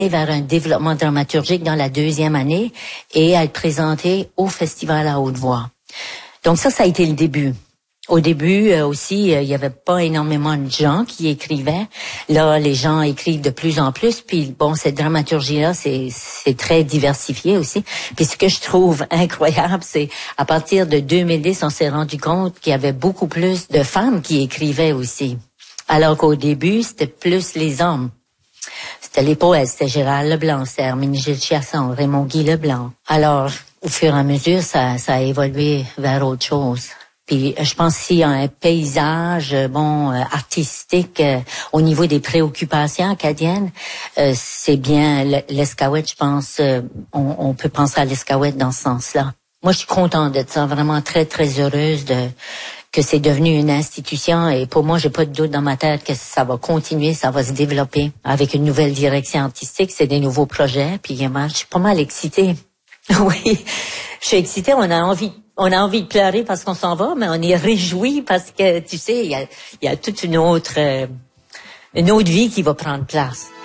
vers un développement dramaturgique dans la 2e année et à être présenté au Festival à Haute-Voix. Donc ça a été le début. Au début aussi, il y avait pas énormément de gens qui écrivaient. Là, les gens écrivent de plus en plus. Puis bon, cette dramaturgie-là, c'est très diversifié aussi. Puis ce que je trouve incroyable, c'est à partir de 2010, on s'est rendu compte qu'il y avait beaucoup plus de femmes qui écrivaient aussi. Alors qu'au début, c'était plus les hommes. C'était les poètes, c'était Gérald Leblanc, c'était Herménégilde Chiasson, Raymond Guy Leblanc. Alors, au fur et à mesure, ça a évolué vers autre chose. Puis, je pense qu'il y a un paysage, artistique, au niveau des préoccupations acadiennes, c'est bien l'Escaouette, je pense, on peut penser à l'Escaouette dans ce sens-là. Moi, je suis contente d'être ça, vraiment très, très heureuse que c'est devenu une institution et pour moi, j'ai pas de doute dans ma tête que ça va continuer, ça va se développer avec une nouvelle direction artistique, c'est des nouveaux projets, puis moi, je suis pas mal excitée. Oui, je suis excitée, on a envie de pleurer parce qu'on s'en va, mais on est réjouis parce que, tu sais, il y a toute une autre vie qui va prendre place.